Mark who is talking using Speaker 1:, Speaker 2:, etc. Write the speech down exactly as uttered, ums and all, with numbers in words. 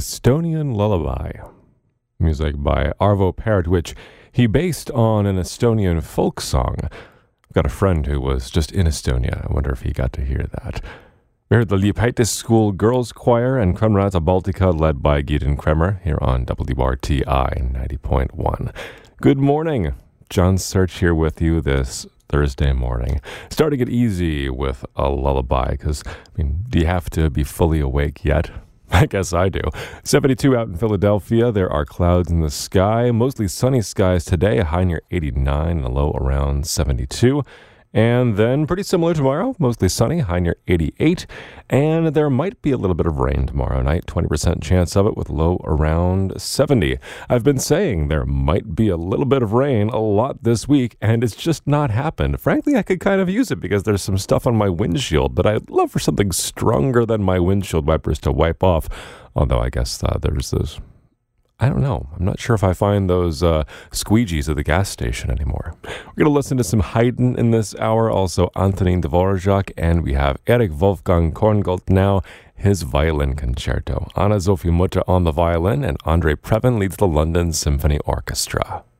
Speaker 1: Estonian Lullaby, music by Arvo Pärt, which he based on an Estonian folk song. I've got a friend who was just in Estonia. I wonder if he got to hear that. We heard the Liepaitis School Girls Choir and Kremrata Baltica, led by Gideon Kremer, here on W R T I ninety point one. Good morning. John Search here with you this Thursday morning. Starting it easy with a lullaby, because, I mean, do you have to be fully awake yet? I guess I do. seventy-two out in Philadelphia. There are clouds in the sky. Mostly sunny skies today. A high near eighty-nine and a low around seventy-two. And then pretty similar tomorrow. Mostly sunny. High near eighty-eight. And there might be a little bit of rain tomorrow night. twenty percent chance of it with low around seventy. I've been saying there might be a little bit of rain a lot this week, and it's just not happened. Frankly, I could kind of use it because there's some stuff on my windshield that I'd love for something stronger than my windshield wipers to wipe off. Although I guess uh, there's this... I don't know. I'm not sure if I find those uh, squeegees at the gas station anymore. We're going to listen to some Haydn in this hour, also Antonin Dvorak, and we have Erich Wolfgang Korngold now, his violin concerto. Anna Sophie Mutter on the violin, and Andrei Previn leads the London Symphony Orchestra.